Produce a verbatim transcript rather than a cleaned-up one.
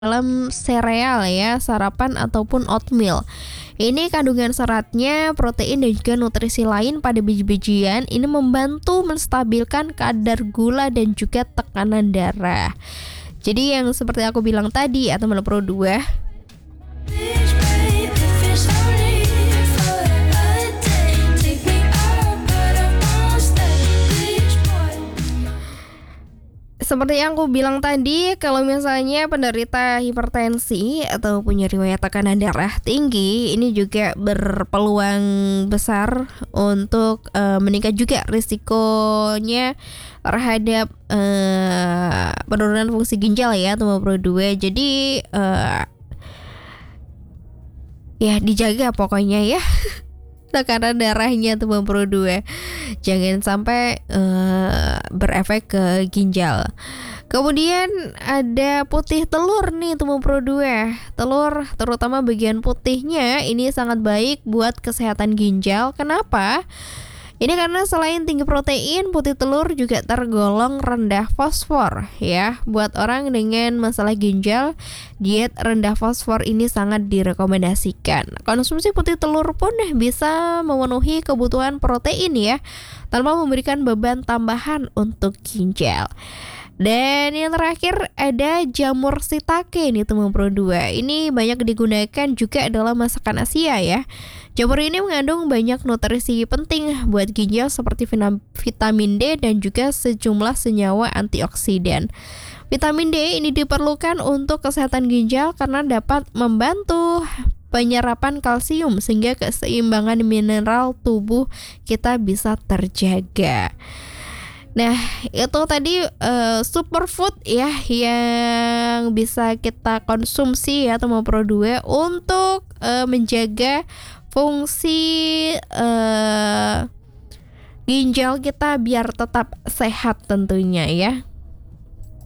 Dalam sereal ya, sarapan ataupun oatmeal. Ini kandungan seratnya, protein dan juga nutrisi lain pada biji-bijian ini membantu menstabilkan kadar gula dan juga tekanan darah. Jadi yang seperti aku bilang tadi atau Pro dua Seperti yang aku bilang tadi, kalau misalnya penderita hipertensi atau punya riwayat tekanan darah tinggi, ini juga berpeluang besar untuk uh, meningkat juga risikonya terhadap uh, penurunan fungsi ginjal ya, atau Pro dua. Jadi uh, ya dijaga pokoknya ya. Tekanan darahnya tuh Pro dua. Jangan sampai uh, berefek ke ginjal. Kemudian ada putih telur nih tuh Pro dua. Telur terutama bagian putihnya ini sangat baik buat kesehatan ginjal. Kenapa? Ini karena selain tinggi protein, putih telur juga tergolong rendah fosfor ya. Buat orang dengan masalah ginjal, diet rendah fosfor ini sangat direkomendasikan. Konsumsi putih telur pun bisa memenuhi kebutuhan protein ya, tanpa memberikan beban tambahan untuk ginjal. Dan yang terakhir ada jamur shiitake nih teman Pro dua. Ini banyak digunakan juga dalam masakan Asia ya. Jamur ini mengandung banyak nutrisi penting buat ginjal seperti vitamin D dan juga sejumlah senyawa antioksidan. Vitamin D ini diperlukan untuk kesehatan ginjal karena dapat membantu penyerapan kalsium sehingga keseimbangan mineral tubuh kita bisa terjaga. Nah, itu tadi uh, superfood ya yang bisa kita konsumsi ya teman Pro dua untuk uh, menjaga fungsi uh, ginjal kita biar tetap sehat tentunya ya.